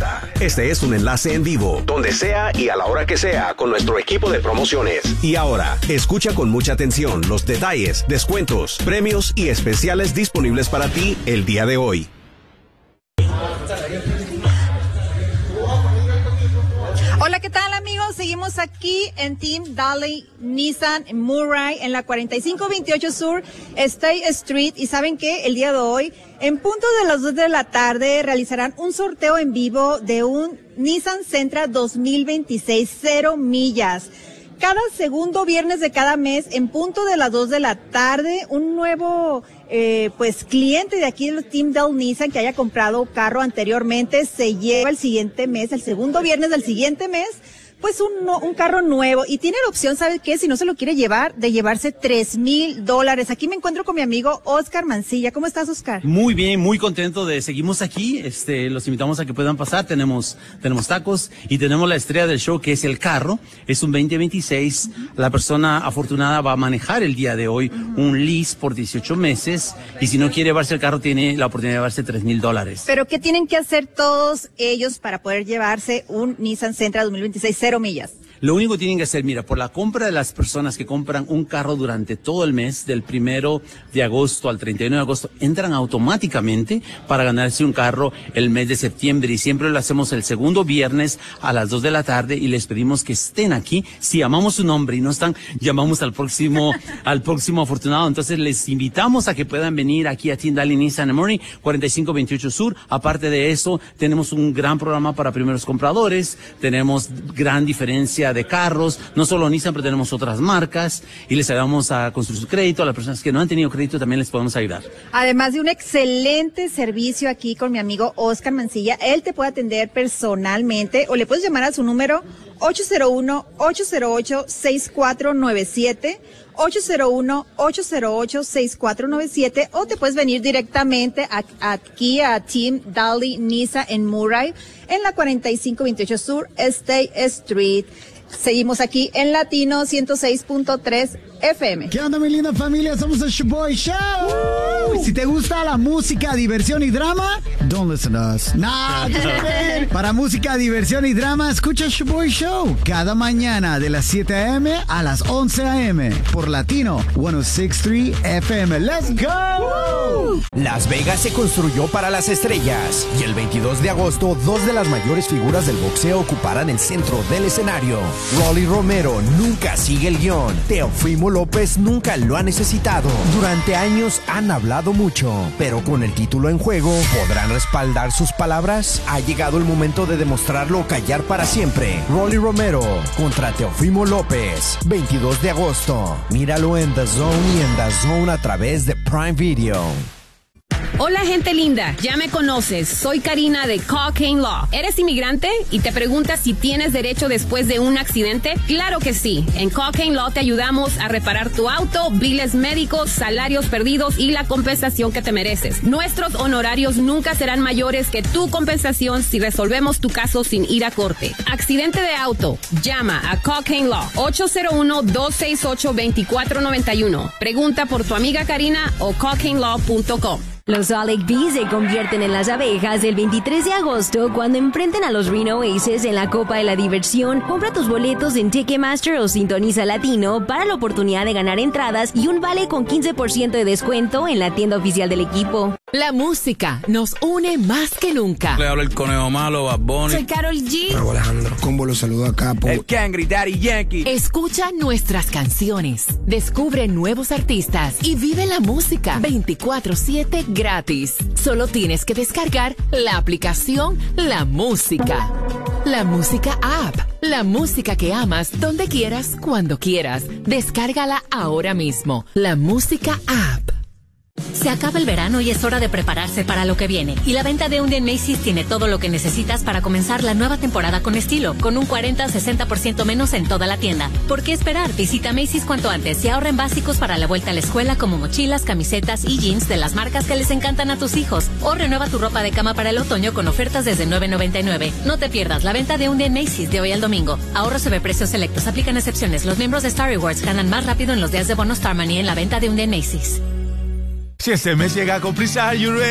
esta. Este es un enlace en vivo, donde sea y a la hora que sea, con nuestro equipo de promociones. Y ahora, escucha con mucha atención los detalles, descuentos, premios y especiales disponibles para ti el día de hoy. Hola, ¿qué tal, amigos? Seguimos aquí en Team Daly Nissan Murray en la 4528 Sur State Street. Y ¿saben qué? El día de hoy, en punto de las 2 de la tarde, realizarán un sorteo en vivo de un Nissan Sentra 2026 0 millas. Cada segundo viernes de cada mes, en punto de las 2 de la tarde, un nuevo cliente de aquí del Team Daly Nissan que haya comprado carro anteriormente se lleva el siguiente mes, el segundo viernes del siguiente mes, pues un carro nuevo, y tiene la opción, ¿sabe qué? Si no se lo quiere llevar, de llevarse $3,000. Aquí me encuentro con mi amigo Oscar Mancilla. ¿Cómo estás, Oscar? Muy bien, muy contento de seguimos aquí. Los invitamos a que puedan pasar. Tenemos tacos y tenemos la estrella del show, que es el carro. Es un 2026. La persona afortunada va a manejar el día de hoy un lease por 18 meses, y si no quiere llevarse el carro, tiene la oportunidad de llevarse $3,000. ¿Pero qué tienen que hacer todos ellos para poder llevarse un Nissan Sentra 2026 0 millas? Lo único que tienen que hacer, mira, por la compra de las personas que compran un carro durante todo el mes, del 1 de agosto al 31 de agosto, entran automáticamente para ganarse un carro el mes de septiembre, y siempre lo hacemos el segundo viernes a las 2 de la tarde, y les pedimos que estén aquí. Si llamamos su nombre y no están, llamamos al próximo afortunado. Entonces les invitamos a que puedan venir aquí a Team Daly Nissan Murray, 4528 Sur. Aparte de eso, tenemos un gran programa para primeros compradores, tenemos gran diferencia de carros, no solo Nissan, pero tenemos otras marcas, y les ayudamos a construir su crédito. A las personas que no han tenido crédito también les podemos ayudar. Además de un excelente servicio aquí con mi amigo Oscar Mancilla, él te puede atender personalmente, o le puedes llamar a su número 801-808-6497, 801-808-6497, o te puedes venir directamente aquí a Team Daly Nissan en Murray, en la 4528 Sur State Street. Seguimos aquí en Latino 106.3 FM. ¿Qué onda, mi linda familia? Somos el Shoboy Show. Si te gusta la música, diversión y drama, don't listen to us. Para música, diversión y drama, escucha el Shoboy Show cada mañana de las 7 a.m. a las 11 a.m. por Latino 106.3 FM. ¡Let's go! Las Vegas se construyó para las estrellas, y el 22 de agosto, 2 de las mayores figuras del boxeo ocuparán el centro del escenario. Rolly Romero nunca sigue el guión. Teofimo López nunca lo ha necesitado. Durante años han hablado mucho, pero con el título en juego, ¿podrán respaldar sus palabras? Ha llegado el momento de demostrarlo o callar para siempre. Rolly Romero contra Teofimo López, 22 de agosto. Míralo en The Zone y en The Zone a través de Prime Video. Hola, gente linda, ya me conoces, soy Karina de Cocaine Law. ¿Eres inmigrante y te preguntas si tienes derecho después de un accidente? Claro que sí, en Cocaine Law te ayudamos a reparar tu auto, biles médicos, salarios perdidos y la compensación que te mereces. Nuestros honorarios nunca serán mayores que tu compensación si resolvemos tu caso sin ir a corte. Accidente de auto, llama a Cocaine Law, 801-268-2491. Pregunta por tu amiga Karina o cocainelaw.com. Los Alec Bees se convierten en las abejas el 23 de agosto cuando enfrenten a los Reno Aces en la Copa de la Diversión. Compra tus boletos en Ticketmaster o sintoniza Latino para la oportunidad de ganar entradas y un vale con 15% de descuento en la tienda oficial del equipo. La música nos une más que nunca. Le habla el Conejo Malo, Bad Bunny. Soy Karol G. Raúl Alejandro, Combo lo saluda acá. El Cangri, Daddy Yankee. Escucha nuestras canciones, descubre nuevos artistas y vive la música 24/7 gratis. Solo tienes que descargar la aplicación La Música. La Música App. La música que amas donde quieras, cuando quieras. Descárgala ahora mismo. La Música App. Se acaba el verano y es hora de prepararse para lo que viene. Y la venta de un día en Macy's tiene todo lo que necesitas para comenzar la nueva temporada con estilo, con un 40-60% menos en toda la tienda. ¿Por qué esperar? Visita Macy's cuanto antes y ahorra en básicos para la vuelta a la escuela como mochilas, camisetas y jeans de las marcas que les encantan a tus hijos. O renueva tu ropa de cama para el otoño con ofertas desde $9.99. No te pierdas la venta de un día en Macy's de hoy al domingo. Ahorro sobre precios selectos. Aplican excepciones. Los miembros de Star Rewards ganan más rápido en los días de bono Star Money en la venta de un día en Macy's. Si este mes llega con Prisa, you ready?